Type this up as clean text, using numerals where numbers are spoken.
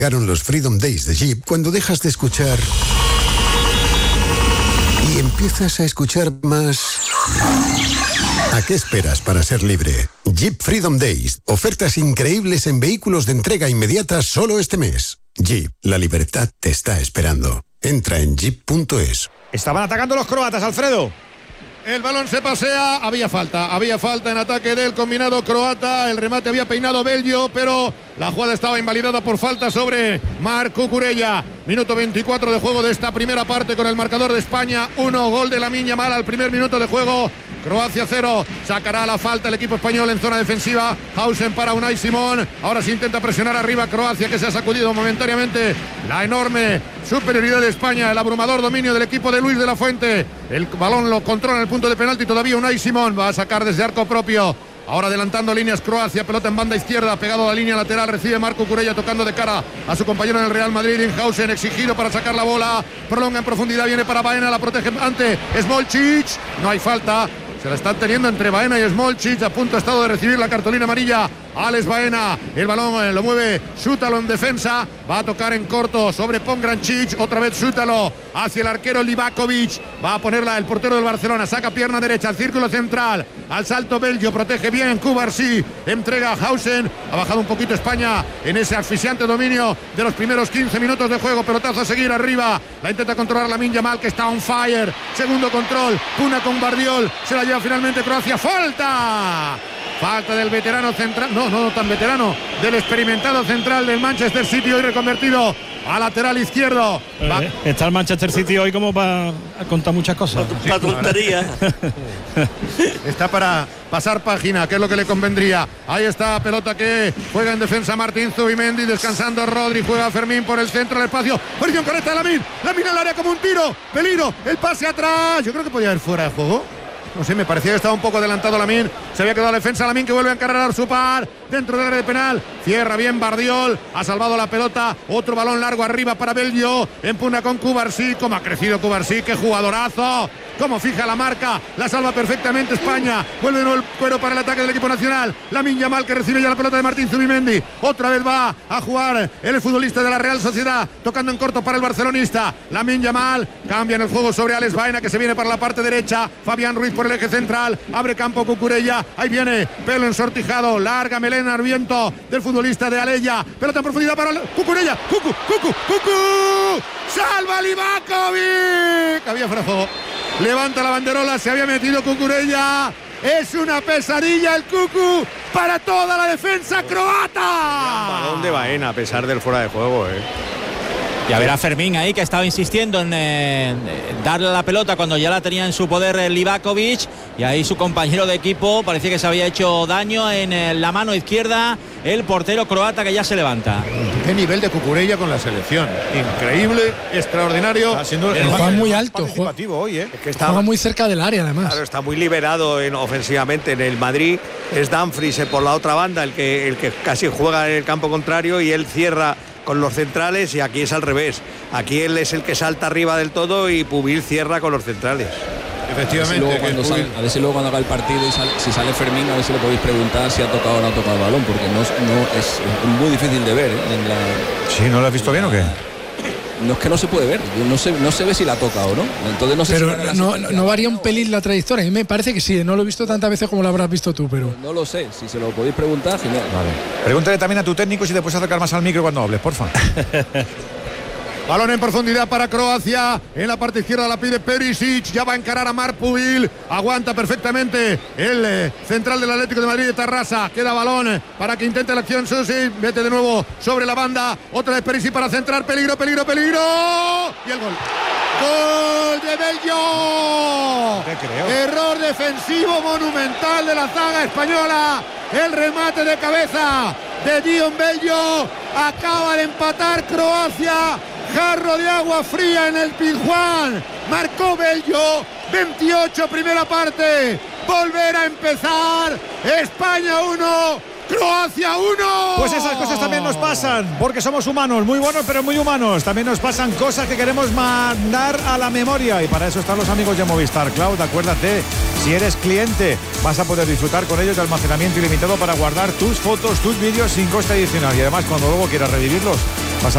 Llegaron los Freedom Days de Jeep cuando dejas de escuchar y empiezas a escuchar más. ¿A qué esperas para ser libre? Jeep Freedom Days. Ofertas increíbles en vehículos de entrega inmediata solo este mes. Jeep, la libertad te está esperando. Entra en jeep.es. Estaban atacando los croatas, Alfredo. El balón se pasea, había falta en ataque del combinado croata, el remate había peinado Belgio, pero la jugada estaba invalidada por falta sobre Marc Cucurella. Minuto 24 de juego de esta primera parte con el marcador de España 1, gol de Lamine Yamal al primer minuto de juego. Croacia 0, sacará la falta el equipo español en zona defensiva. Hausen para Unai Simón, ahora se intenta presionar arriba Croacia, que se ha sacudido momentáneamente la enorme superioridad de España, el abrumador dominio del equipo de Luis de la Fuente. El balón lo controla en el punto de penalti todavía Unai Simón, va a sacar desde arco propio. Ahora adelantando líneas Croacia, pelota en banda izquierda, pegado a la línea lateral, recibe Marco Cucurella tocando de cara a su compañero en el Real Madrid, Inhausen, exigido para sacar la bola, prolonga en profundidad, viene para Baena, la protege ante Smolcic, no hay falta. Se la están teniendo entre Baena y Smolcic, a punto ha estado de recibir la cartulina amarilla Alex Baena. El balón lo mueve Šutalo en defensa, va a tocar en corto sobre Pongrancic, otra vez Šutalo hacia el arquero Livakovic, va a ponerla el portero del Barcelona, saca pierna derecha al círculo central, al salto Belgio, protege bien Cubarsí, entrega a Hausen, ha bajado un poquito España en ese asfixiante dominio de los primeros 15 minutos de juego, pelotazo a seguir arriba, la intenta controlar Lamine Yamal, que está on fire, segundo control, Puna con Bardiol, se la lleva finalmente Croacia, falta del veterano central, no tan veterano, del experimentado central del Manchester City, hoy reconvertido a lateral izquierdo. Está el Manchester City hoy como para contar muchas cosas. La tontería. Está para pasar página, que es lo que le convendría. Ahí está, pelota que juega en defensa Martín Zubimendi, descansando Rodri, juega Fermín por el centro del espacio. Posición correcta de Lamine al área como un tiro, peligro, el pase atrás. Yo creo que podía haber fuera de juego. No sé, me parecía que estaba un poco adelantado Lamine. Se había quedado la defensa Lamine, que vuelve a encargar su par dentro del área de penal. Cierra bien Bardiol. Ha salvado la pelota. Otro balón largo arriba para Belgio. Empuna con Cubarsí. Cómo ha crecido Cubarsí. ¡Qué jugadorazo! Cómo fija la marca. La salva perfectamente España. Vuelve de nuevo el cuero para el ataque del equipo nacional. Lamine Yamal, que recibe ya la pelota de Martín Zubimendi. Otra vez va a jugar el futbolista de la Real Sociedad. Tocando en corto para el barcelonista. Lamine Yamal cambia en el juego sobre Alex Baena, que se viene para la parte derecha. Fabián Ruiz por el eje central, abre campo Cucurella, ahí viene, pelo ensortijado, larga melena al viento del futbolista de Aleya, pelota en profundidad para Cucurella, Cucu, salva Livakovic, había fuera de juego, levanta la banderola, se había metido Cucurella, es una pesadilla el Cucu para toda la defensa croata. Balón de Baena a pesar del fuera de juego, Y a ver a Fermín ahí, que estaba insistiendo en darle la pelota cuando ya la tenía en su poder Livakovic, y ahí su compañero de equipo parecía que se había hecho daño en la mano izquierda, el portero croata, que ya se levanta. Qué nivel de Cucurella con la selección, increíble, extraordinario. Está siendo juega muy alto, hoy, Es que juega muy cerca del área, además. Claro, está muy liberado ofensivamente. En el Madrid es Dumfries por la otra banda el que casi juega en el campo contrario, y él cierra con los centrales, y aquí es al revés. Aquí él es el que salta arriba del todo y Pubil cierra con los centrales. Efectivamente. A ver si luego cuando haga el partido y si sale Fermín, a ver si le podéis preguntar si ha tocado o no ha tocado el balón, porque no es muy difícil de ver. ¿Sí? ¿No lo has visto bien o qué? No es que no se puede ver, no se ve si la toca o no. Entonces no sé. Pero no varía un pelín la trayectoria. A mí me parece que sí, no lo he visto tantas veces como lo habrás visto tú, pero no lo sé, si se lo podéis preguntar, genial. Vale. Pregúntale también a tu técnico si te puedes acercar más al micro cuando hables, porfa. Balón en profundidad para Croacia, en la parte izquierda la pide Perisic, ya va a encarar a Marc Pubil, aguanta perfectamente el central del Atlético de Madrid de Tarrasa, queda balón para que intente la acción Susi, mete de nuevo sobre la banda, otra vez Perisic para centrar, peligro, y el gol. ¡Gol de Belgio! Error defensivo monumental de la zaga española, el remate de cabeza de Dion Belgio, acaba de empatar Croacia, jarro de agua fría en el Pizjuán, marcó Belgio, 28 primera parte, volver a empezar, España 1, Croacia 1. Pues esas cosas también nos pasan, porque somos humanos, muy buenos pero muy humanos. También nos pasan cosas que queremos mandar a la memoria, y para eso están los amigos de Movistar Cloud. Acuérdate, si eres cliente vas a poder disfrutar con ellos de almacenamiento ilimitado para guardar tus fotos, tus vídeos sin coste adicional, y además cuando luego quieras revivirlos vas a